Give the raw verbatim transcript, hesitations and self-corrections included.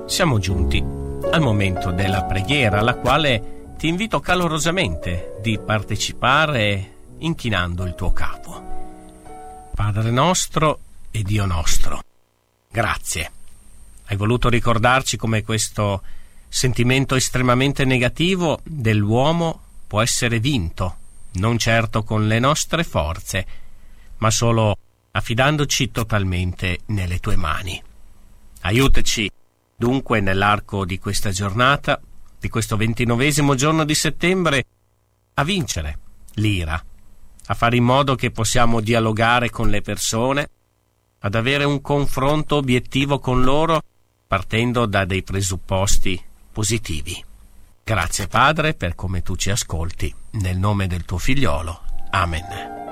Siamo giunti al momento della preghiera, alla quale ti invito calorosamente di partecipare inchinando il tuo capo. Padre nostro e Dio nostro, grazie. Hai voluto ricordarci come questo sentimento estremamente negativo dell'uomo può essere vinto, non certo con le nostre forze, ma solo affidandoci totalmente nelle tue mani. Aiutaci dunque nell'arco di questa giornata, di questo ventinovesimo giorno di settembre, a vincere l'ira, a fare in modo che possiamo dialogare con le persone, ad avere un confronto obiettivo con loro, partendo da dei presupposti positivi. Grazie Padre per come tu ci ascolti, nel nome del tuo figliolo. Amen.